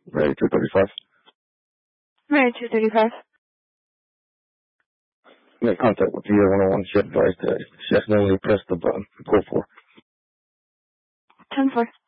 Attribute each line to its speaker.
Speaker 1: Ready, 235.
Speaker 2: Ready, 235.
Speaker 1: Make contact with you 101. She advised that she accidentally pressed the button. Go for it.
Speaker 2: 10-4.